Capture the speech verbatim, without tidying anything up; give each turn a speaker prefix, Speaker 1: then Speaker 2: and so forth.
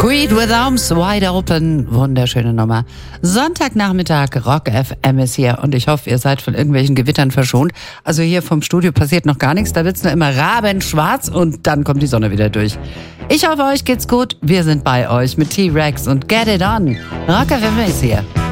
Speaker 1: Creed with Arms Wide Open. Wunderschöne Nummer. Sonntagnachmittag, Rock F M ist hier und ich hoffe, ihr seid von irgendwelchen Gewittern verschont. Also hier vom Studio passiert noch gar nichts, da wird's nur immer rabenschwarz und dann kommt die Sonne wieder durch. Ich hoffe, euch geht's gut. Wir sind bei euch mit T-Rex und Get It On. Rock F M ist hier.